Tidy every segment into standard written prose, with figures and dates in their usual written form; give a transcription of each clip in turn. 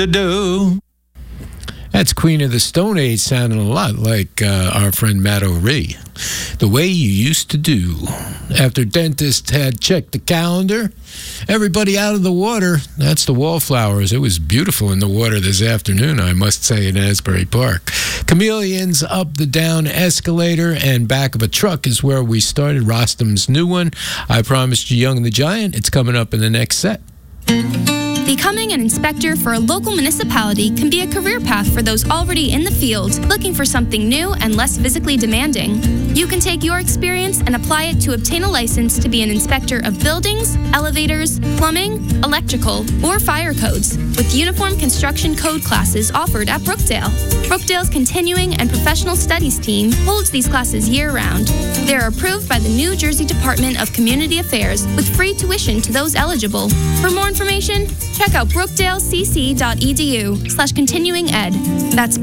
do. That's Queen of the Stone Age sounding a lot like our friend Matt O'Ree. The way you used to do. After dentist had checked the calendar, everybody out of the water. That's the wallflowers. It was beautiful in the water this afternoon, I must say, in Asbury Park. Chameleons up the down escalator and back of a truck is where we started Rostam's new one. I promised you Young and the Giant. It's coming up in the next set. Becoming an inspector for a local municipality can be a career path for those already in the field, looking for something new and less physically demanding. You can take your experience and apply it to obtain a license to be an inspector of buildings, elevators, plumbing, electrical, or fire codes, with uniform construction code classes offered at Brookdale. Brookdale's Continuing and Professional Studies team holds these classes year-round. They are approved by the New Jersey Department of Community Affairs with free tuition to those eligible. For more information, check out brookdalecc.edu/continuinged. That's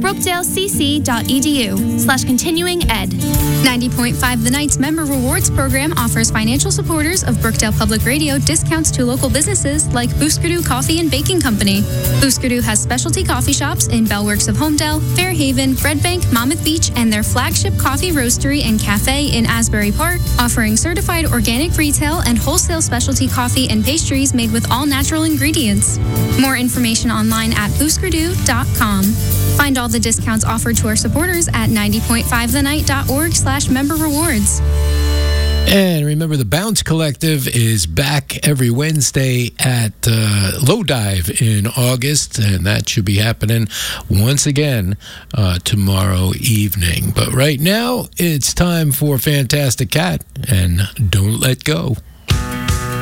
brookdalecc.edu/continuinged. 90.5 The Night's Member Rewards Program offers financial supporters of Brookdale Public Radio discounts to local businesses like Booskerdoo Coffee and Baking Company. Booskerdoo has specialty coffee shops in Bellworks of Homedale, Fairhaven, Red Bank, Monmouth Beach, and their flagship coffee roastery and cafe in Asbury Park, offering certified organic retail and wholesale specialty coffee and pastries made with all natural ingredients. More information online at booskerdoo.com. Find all the discounts offered to our supporters at 90.5thenight.org/member rewards. And remember, the Bounce Collective is back every Wednesday at Low Dive in August, and that should be happening once again tomorrow evening. But right now, it's time for Fantastic Cat, and Don't Let Go.